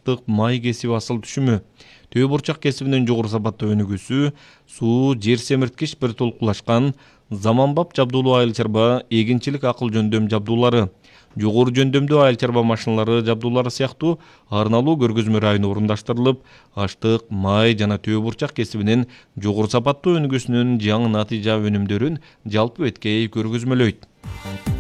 аштык, май кесиби асыл түшүмү. Төө бурчак кесибинин жогору сапаттуу өнүгүүсү, суу, жер семирткич бир толкулашкан, заманбап жабдуулуу айыл чарба, эгинчилик акыл жөндөм жабдуулары, жогору жөндөмдүү айыл чарба машиналары жабдуулары сыяктуу арналуу көргөзмө району орундаштырылып, аштык, май жана төө бурчак кесибинин жогору сапаттуу өнүгүүсүнүн жаңы натыйжа өнүмдөрүн жалпы беткей көргөзмөлөйт.